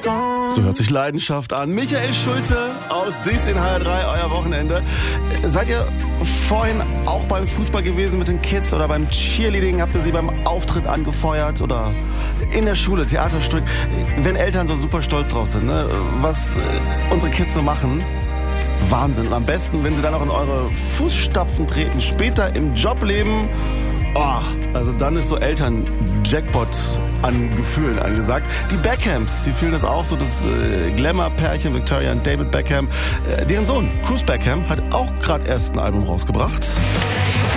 So hört sich Leidenschaft an. Michael Schulte aus Dies in HR3, euer Wochenende. Seid ihr vorhin auch beim Fußball gewesen mit den Kids oder beim Cheerleading? Habt ihr sie beim Auftritt angefeuert oder in der Schule, Theaterstück? Wenn Eltern so super stolz drauf sind, ne? Was unsere Kids so machen, Wahnsinn. Und am besten, wenn sie dann auch in eure Fußstapfen treten, später im Jobleben. Oh, also dann ist so Eltern-Jackpot an Gefühlen angesagt. Die Beckhams, die fühlen das auch so, das Glamour-Pärchen Victoria und David Beckham. Deren Sohn, Cruz Beckham, hat auch gerade erst ein Album rausgebracht.